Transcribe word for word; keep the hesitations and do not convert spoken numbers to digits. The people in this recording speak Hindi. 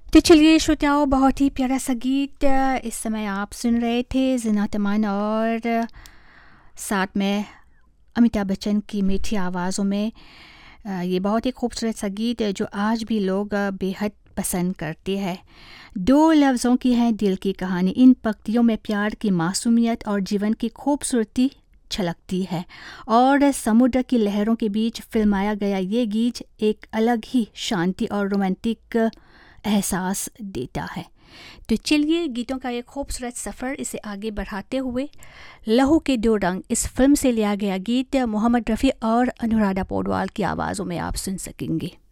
तो चलिए श्रोताओं, बहुत ही प्यारा सा गीत अ, इस समय आप सुन रहे थे ज़ीनत अमान और अ, साथ में अमिताभ बच्चन की मीठी आवाज़ों में। अ, ये बहुत ही खूबसूरत सा गीत है जो आज भी लोग अ, बेहद पसंद करते हैं। दो लफ्ज़ों की है दिल की कहानी, इन पंक्तियों में प्यार की मासूमियत और जीवन की खूबसूरती छलकती है और समुद्र की लहरों के बीच फिल्माया गया ये गीत एक अलग ही शांति और रोमांटिक एहसास देता है। तो चलिए गीतों का एक खूबसूरत सफ़र इसे आगे बढ़ाते हुए लहू के दो रंग इस फिल्म से लिया गया गीत मोहम्मद रफ़ी और अनुराधा पौडवाल की आवाज़ों में आप सुन सकेंगे।